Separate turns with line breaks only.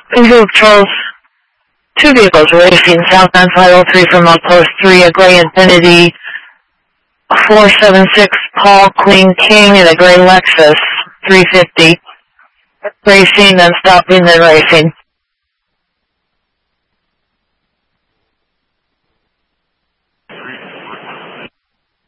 Group Charles. Two vehicles racing southbound 503 from Outpost 3, a gray Infiniti 476 Paul Queen King and a gray Lexus 350. Racing, then stopping, then racing.